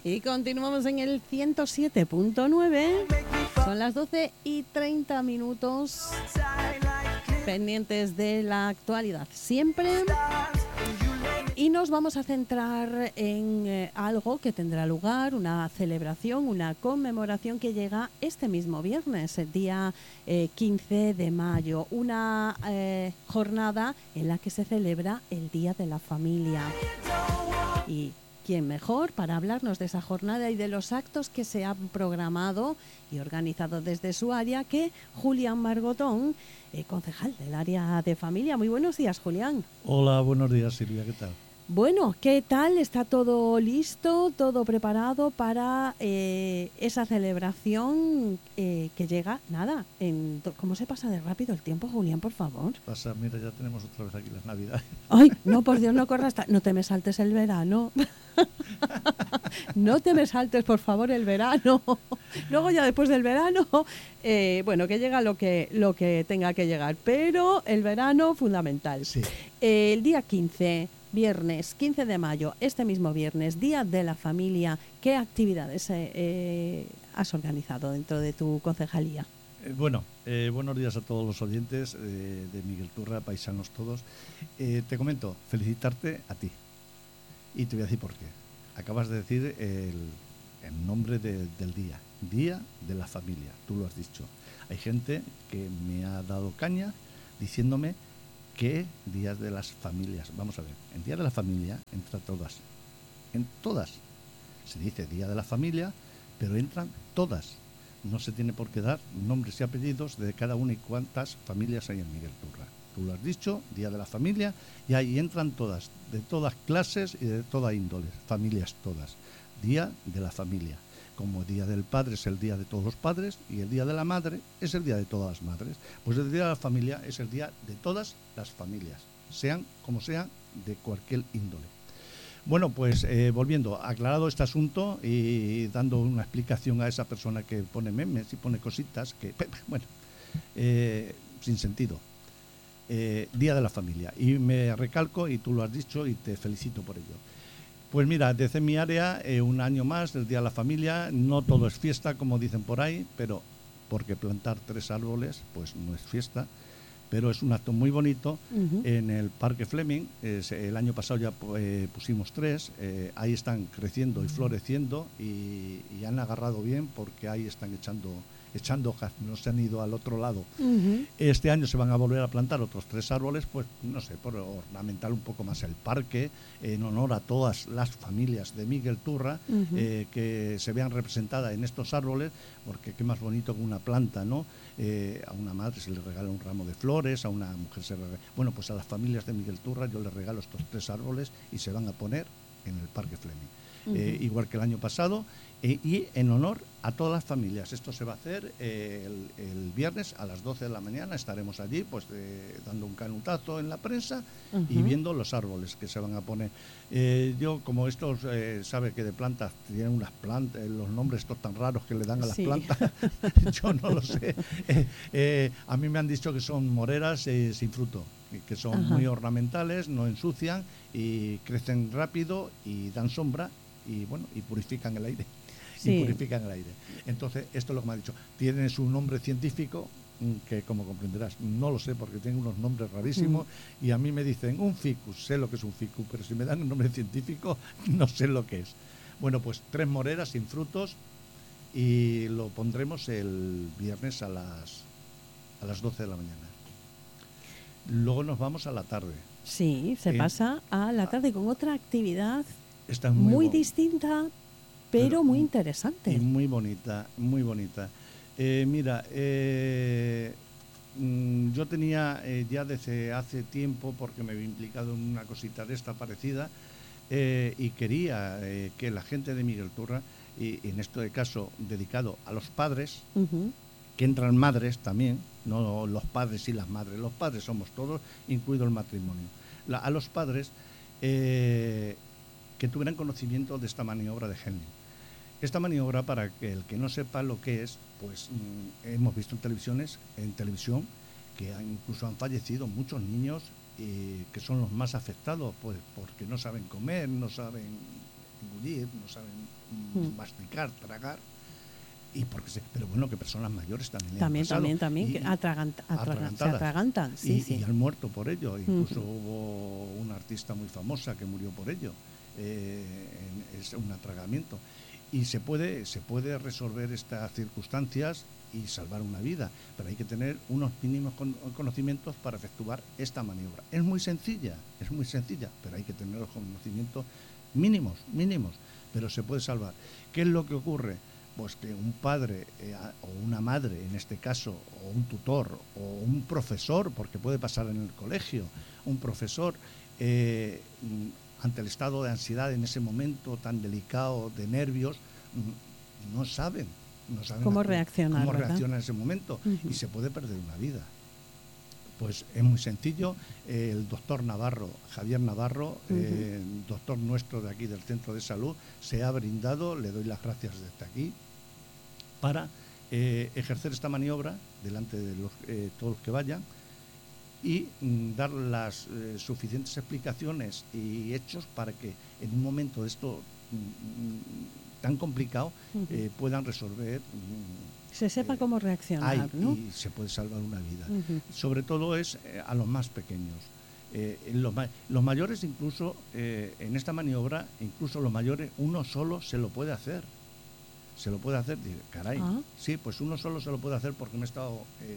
Y continuamos en el 107.9. Son las 12:30, pendientes de la actualidad siempre. Y nos vamos a centrar en algo que tendrá lugar, una celebración, una conmemoración que llega este mismo viernes, el día 15 de mayo. Una jornada en la que se celebra el Día de la Familia. Y ¿quién mejor para hablarnos de esa jornada y de los actos que se han programado y organizado desde su área que Julián Margotón, concejal del área de familia? Muy buenos días, Julián. Hola, buenos días, Silvia, ¿qué tal? Bueno, ¿qué tal? ¿Está todo listo, todo preparado para esa celebración que llega? Nada, ¿cómo se pasa de rápido el tiempo, Julián, por favor? Pasa, mira, ya tenemos otra vez aquí las Navidades. Ay, no, por Dios, no corras, no te me saltes el verano. No te me saltes, por favor, el verano. Luego ya después del verano, bueno, que llega lo que tenga que llegar, pero el verano fundamental. Sí. El día 15, viernes 15 de mayo, este mismo viernes, Día de la Familia, ¿qué actividades has organizado dentro de tu concejalía? Buenos días a todos los oyentes de Miguel Turra, paisanos todos. Te comento, felicitarte a ti. Y te voy a decir por qué. Acabas de decir el nombre del día, Día de la Familia, tú lo has dicho. Hay gente que me ha dado caña diciéndome que Días de las Familias. Vamos a ver, en Día de la Familia entra todas. En todas. Se dice Día de la Familia, pero entran todas. No se tiene por qué dar nombres y apellidos de cada una y cuántas familias hay en Miguel Turra. Tú lo has dicho, Día de la Familia, y ahí entran todas, de todas clases y de toda índole, familias todas. Día de la Familia. Como el Día del Padre es el Día de todos los padres y el Día de la Madre es el Día de todas las madres, pues el Día de la Familia es el día de todas las familias, sean como sean, de cualquier índole. Bueno, pues volviendo, aclarado este asunto y dando una explicación a esa persona que pone memes y pone cositas que, bueno, sin sentido. Día de la Familia. Y me recalco, y tú lo has dicho, y te felicito por ello. Pues mira, desde mi área, un año más del Día de la Familia, no todo es fiesta, como dicen por ahí, pero porque plantar 3 árboles, pues no es fiesta, pero es un acto muy bonito. En el Parque Fleming, el año pasado ya pusimos 3, ahí están creciendo y floreciendo y han agarrado bien porque ahí están echando hojas, no se han ido al otro lado. Este año se van a volver a plantar otros 3 árboles, pues no sé, por ornamentar un poco más el parque, en honor a todas las familias de Miguel Turra, que se vean representadas en estos árboles, porque qué más bonito que una planta, ¿no? A una madre se le regala un ramo de flores, a una mujer se le regala... Bueno, pues a las familias de Miguel Turra yo les regalo estos 3 árboles y se van a poner en el Parque Fleming. Igual que el año pasado, y en honor a todas las familias. Esto se va a hacer el viernes a las 12 de la mañana. Estaremos allí pues dando un canutazo en la prensa y viendo los árboles que se van a poner. Yo, como estos, sabe que de plantas tienen unas plantas, los nombres estos tan raros que le dan a las plantas, yo no lo sé. A mí me han dicho que son moreras sin fruto, que son muy ornamentales, no ensucian y crecen rápido y dan sombra y bueno, y purifican el aire. Sí. Y purifican el aire. Entonces, esto es lo que me ha dicho. Tiene su nombre científico, que como comprenderás, no lo sé porque tiene unos nombres rarísimos, y a mí me dicen un ficus, sé lo que es un ficus, pero si me dan un nombre científico, no sé lo que es. Bueno, pues 3 moreras sin frutos y lo pondremos el viernes a las 12 de la mañana. Luego nos vamos a la tarde. Sí, se pasa a la tarde con otra actividad muy distinta, pero muy interesante. Y muy bonita, muy bonita. Mira, yo tenía ya desde hace tiempo, porque me había implicado en una cosita de esta parecida, y quería que la gente de Miguel Turra, y en este caso dedicado a los padres, que entran madres también, no los padres y las madres, los padres somos todos, incluido el matrimonio. A los padres que tuvieran conocimiento de esta maniobra de Henley. Esta maniobra, para que el que no sepa lo que es, pues hemos visto en televisión que incluso han fallecido muchos niños que son los más afectados, pues porque no saben comer, no saben engullir, no saben masticar, tragar. Pero bueno, que personas mayores también También, que se atragantan. Sí, y han muerto por ello. Incluso hubo una artista muy famosa que murió por ello. Es un atragamiento. Y se puede resolver estas circunstancias y salvar una vida, pero hay que tener unos mínimos conocimientos para efectuar esta maniobra. Es muy sencilla, pero hay que tener los conocimientos mínimos, pero se puede salvar. ¿Qué es lo que ocurre? Pues que un padre o una madre, en este caso, o un tutor, o un profesor, porque puede pasar en el colegio, un profesor, ante el estado de ansiedad en ese momento tan delicado, de nervios, no saben cómo reaccionar en ese momento, y se puede perder una vida. Pues es muy sencillo. El doctor Navarro, Javier Navarro, doctor nuestro de aquí del Centro de Salud, se ha brindado, le doy las gracias desde aquí, para ejercer esta maniobra delante de todos los que vayan y dar las suficientes explicaciones y hechos para que en un momento de esto tan complicado puedan resolver. Se sepa cómo reaccionar, ¿no? Y se puede salvar una vida. Sobre todo es a los más pequeños. Los mayores incluso, en esta maniobra, incluso los mayores, uno solo se lo puede hacer. Caray, sí, pues uno solo se lo puede hacer porque me he estado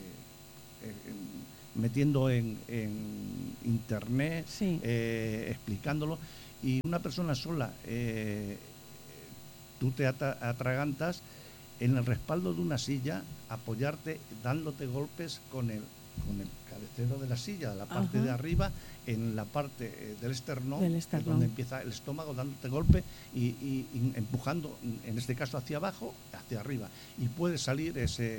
metiendo en internet, explicándolo, y una persona sola, tú te atragantas en el respaldo de una silla, apoyarte, dándote golpes con el cabecero de la silla, la parte de arriba, en la parte del esternón, donde empieza el estómago, dándote golpe y empujando, en este caso hacia abajo, hacia arriba. Y puede salir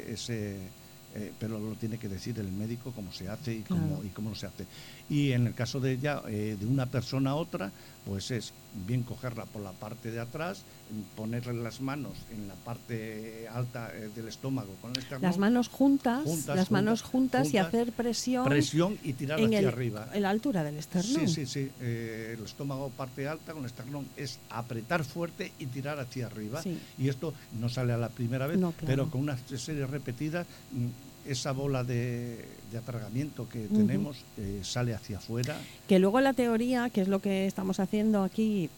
pero lo tiene que decir el médico cómo se hace y cómo no se hace. Y en el caso de de una persona a otra, pues es bien cogerla por la parte de atrás, ponerle las manos en la parte alta del estómago con el esternón. Las manos juntas y hacer presión y tirar hacia arriba. En la altura del esternón. Sí. El estómago parte alta con el esternón es apretar fuerte y tirar hacia arriba. Sí. Y esto no sale a la primera vez, pero con una serie repetida, esa bola de atragamiento que tenemos sale hacia afuera. Que luego la teoría, que es lo que estamos haciendo aquí,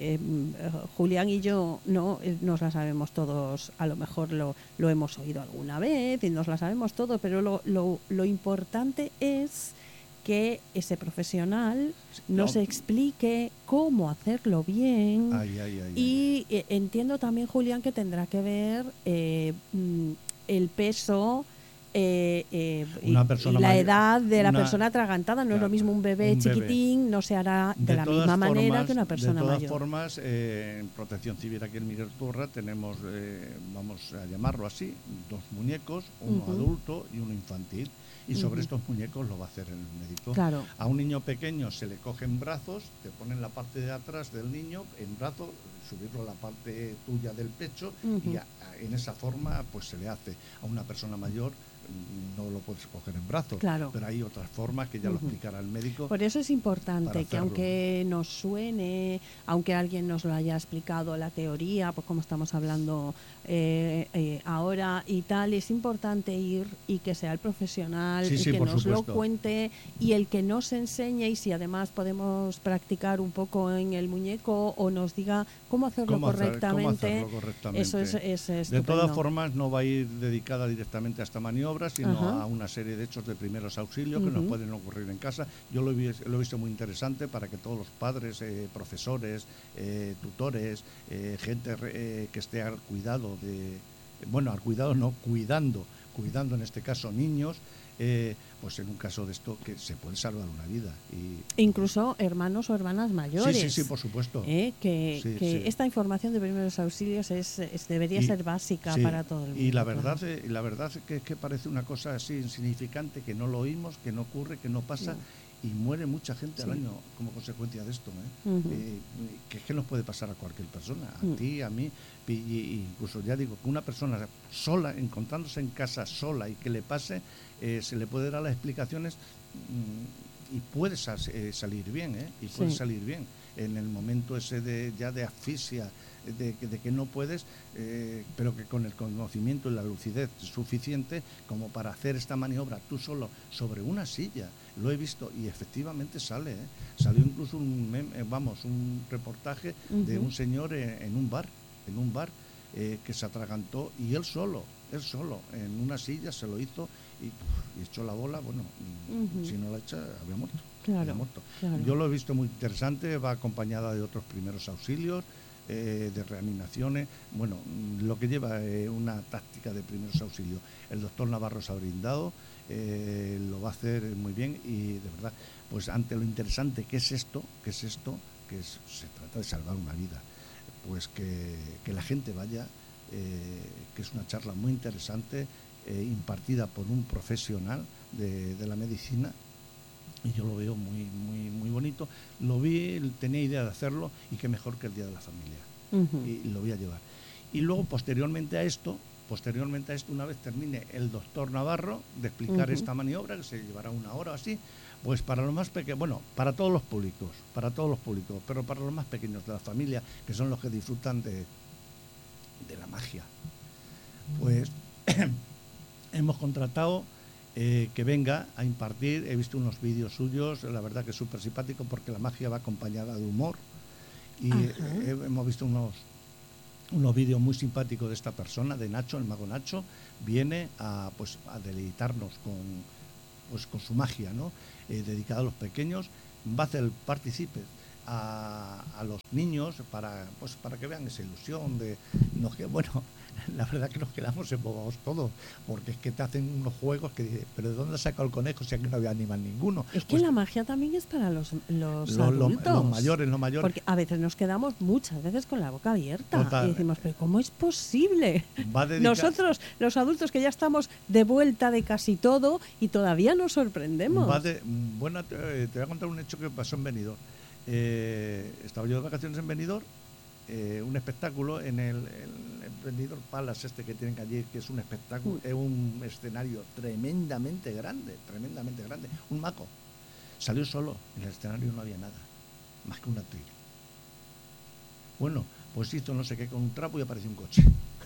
Julián y yo, no nos la sabemos todos, a lo mejor lo hemos oído alguna vez y nos la sabemos todo, pero lo importante es que ese profesional nos explique cómo hacerlo bien. Y entiendo también, Julián, que tendrá que ver el peso y la edad de la persona atragantada. No es lo mismo un bebé chiquitín, no se hará de la misma manera que una persona mayor. De todas formas, en Protección Civil aquí en Miguel Turra tenemos, vamos a llamarlo así, 2 muñecos, uno adulto y uno infantil. Y sobre estos muñecos lo va a hacer el médico. Claro. A un niño pequeño se le cogen brazos, te ponen la parte de atrás del niño en brazos, subirlo a la parte tuya del pecho y en esa forma pues se le hace. A una persona mayor no lo puedes coger en brazos, pero hay otras formas que ya lo explicará el médico. Por eso es importante que aunque nos suene, aunque alguien nos lo haya explicado la teoría, pues como estamos hablando ahora y tal, es importante ir y que sea el profesional el que nos lo cuente y el que nos enseñe, y si además podemos practicar un poco en el muñeco o nos diga cómo hacerlo correctamente. Eso es estupendo. De todas formas, no va a ir dedicada directamente a esta maniobra, sino a una serie de hechos de primeros auxilios que nos pueden ocurrir en casa. Yo lo he visto muy interesante para que todos los padres, profesores, tutores, gente que esté al cuidado cuidando en este caso niños, pues en un caso de esto que se puede salvar una vida. Incluso hermanos o hermanas mayores. Sí, por supuesto. Que esta información de primeros auxilios debería ser básica para todo el mundo. Y la verdad es que parece una cosa así insignificante, que no lo oímos, que no ocurre, que no pasa. Y muere mucha gente al año como consecuencia de esto, que es que nos puede pasar a cualquier persona, a ti, a mí, y incluso ya digo, que una persona sola, encontrándose en casa sola y que le pase, se le puede dar las explicaciones y puede salir bien, puede salir bien. en el momento ese ya de asfixia, de que no puedes, pero que con el conocimiento y la lucidez suficiente como para hacer esta maniobra tú solo sobre una silla. Lo he visto y efectivamente sale, ¿eh? Salió incluso un reportaje de un señor en un bar, que se atragantó y él solo, en una silla se lo hizo y echó la bola. Bueno, si no la echa, había muerto. Claro. Yo lo he visto muy interesante, va acompañada de otros primeros auxilios, de reanimaciones, bueno, lo que lleva una táctica de primeros auxilios. El doctor Navarro se ha brindado, lo va a hacer muy bien y de verdad, pues ante lo interesante que es esto, se trata de salvar una vida, pues que la gente vaya, que es una charla muy interesante, impartida por un profesional de la medicina. Y yo lo veo muy, muy, muy bonito. Lo vi, tenía idea de hacerlo y qué mejor que el Día de la Familia. Y lo voy a llevar. Y luego, posteriormente a esto, una vez termine el doctor Navarro de explicar esta maniobra, que se llevará 1 hora o así, pues para los más pequeños, bueno, para todos los públicos, pero para los más pequeños de la familia, que son los que disfrutan de la magia, pues hemos contratado que venga a impartir. He visto unos vídeos suyos, la verdad que es súper simpático porque la magia va acompañada de humor y hemos visto unos vídeos muy simpáticos de esta persona, de Nacho, el mago Nacho. Viene a deleitarnos con su magia, ¿no? Dedicada a los pequeños. Va a hacer partícipes a los niños para que vean esa ilusión bueno, la verdad que nos quedamos embobados todos, porque es que te hacen unos juegos que dices, pero ¿de dónde has sacado el conejo si aquí no había animal ninguno? Es que la magia también es para los adultos. Los mayores. Porque a veces nos quedamos muchas veces con la boca abierta. Total. Y decimos, pero ¿cómo es posible? dedicar... Nosotros, los adultos, que ya estamos de vuelta de casi todo y todavía nos sorprendemos. Te voy a contar un hecho que pasó en Benidorm. Estaba yo de vacaciones en Benidorm, un espectáculo en el Benidorm Palace que tienen allí, que es un espectáculo, es un escenario tremendamente grande, un maco. Salió solo, en el escenario no había nada, más que un actriz. Bueno, pues hizo no sé qué con un trapo y apareció un coche.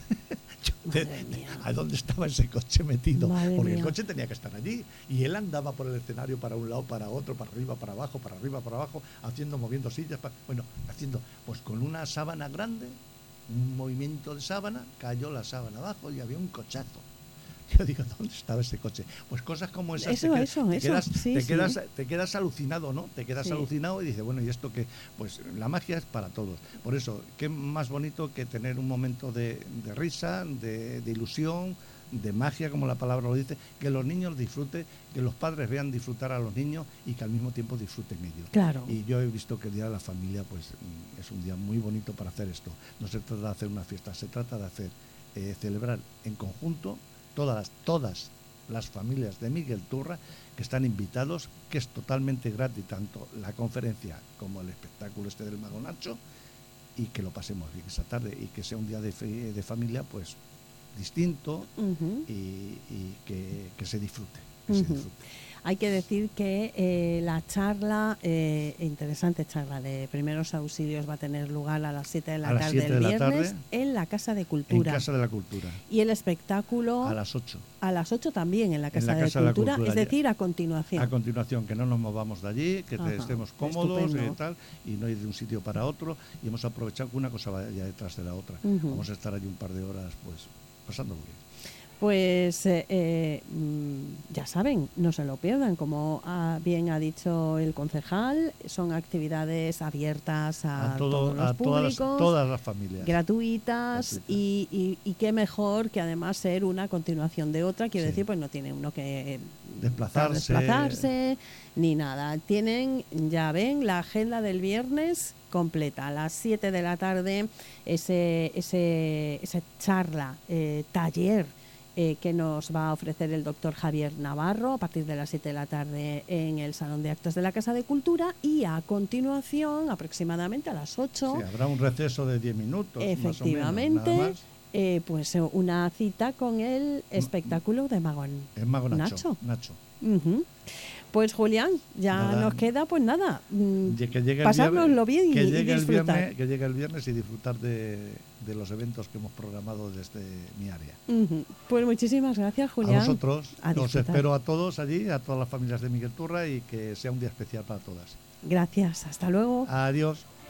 ¿A dónde estaba ese coche metido? Porque el coche tenía que estar allí y él andaba por el escenario para un lado, para otro, para arriba, para abajo, moviendo sillas, haciendo pues con una sábana grande, un movimiento de sábana, cayó la sábana abajo y había un cochazo. Yo digo, ¿dónde estaba ese coche? Pues cosas como esas te quedas alucinado, ¿no? Te quedas alucinado y dices, bueno, ¿y esto qué? Pues la magia es para todos. Por eso, qué más bonito que tener un momento de risa, de ilusión, de magia, como la palabra lo dice, que los niños disfruten, que los padres vean disfrutar a los niños y que al mismo tiempo disfruten ellos. Claro. Y yo he visto que el Día de la Familia pues es un día muy bonito para hacer esto. No se trata de hacer una fiesta, se trata de hacer celebrar en conjunto todas las familias de Miguel Turra, que están invitados, que es totalmente gratis, tanto la conferencia como el espectáculo del mago Nacho, y que lo pasemos bien esa tarde y que sea un día de familia pues distinto y que se disfrute. Hay que decir que la charla, interesante charla de primeros auxilios, va a tener lugar a las 7 de la tarde del viernes en la Casa de Cultura. En Casa de la Cultura. Y el espectáculo... A las 8. A las 8 también en la Casa de Cultura, es decir, a continuación. A continuación, que no nos movamos de allí, que estemos cómodos y no ir de un sitio para otro. Y hemos aprovechado que una cosa vaya detrás de la otra. Vamos a estar allí un par de horas pues pasándolo bien. Pues ya saben, no se lo pierdan, como bien ha dicho el concejal, son actividades abiertas a todos los públicos, todas las familias, gratuitas. Y qué mejor que además ser una continuación de otra, quiero decir, pues no tiene uno que desplazarse ni nada. Tienen, ya ven, la agenda del viernes completa, a las 7 de la tarde, esa charla, taller, que nos va a ofrecer el doctor Javier Navarro a partir de las 7 de la tarde en el Salón de Actos de la Casa de Cultura, y a continuación, aproximadamente a las 8... Sí, habrá un receso de 10 minutos, efectivamente, más o menos, nada más. Pues una cita con el espectáculo de Mago Nacho. Pues Julián, ya Nada. nos queda pues nada, Que llegue el pasárnoslo bien que y llegue el disfrutar. viernes, que llegue el viernes y disfrutar de los eventos que hemos programado desde mi área. Ujú. Pues muchísimas gracias, Julián. A vosotros, A os disfrutar. espero a todos allí, a todas las familias de Miguel Turra, y que sea un día especial para todas. Gracias, hasta luego. Adiós.